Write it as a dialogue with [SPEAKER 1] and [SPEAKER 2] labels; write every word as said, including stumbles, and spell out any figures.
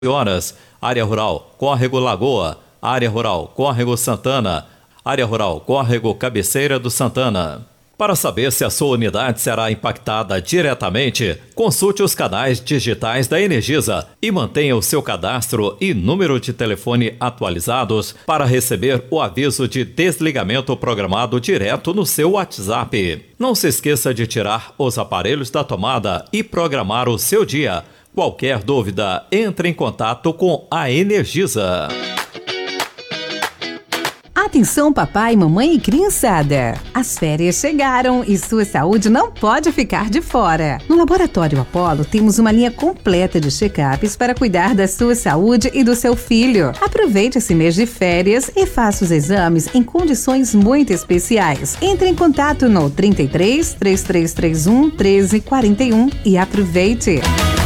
[SPEAKER 1] horas, Área Rural Córrego Lagoa, Área Rural Córrego Santana, Área Rural Córrego Cabeceira do Santana. Para saber se a sua unidade será impactada diretamente, consulte os canais digitais da Energisa e mantenha o seu cadastro e número de telefone atualizados para receber o aviso de desligamento programado direto no seu WhatsApp. Não se esqueça de tirar os aparelhos da tomada e programar o seu dia. Qualquer dúvida, entre em contato com a Energisa.
[SPEAKER 2] Atenção papai, mamãe e criançada! As férias chegaram e sua saúde não pode ficar de fora. No Laboratório Apollo temos uma linha completa de check-ups para cuidar da sua saúde e do seu filho. Aproveite esse mês de férias e faça os exames em condições muito especiais. Entre em contato no trinta e três, três três três um, treze quarenta e um e aproveite!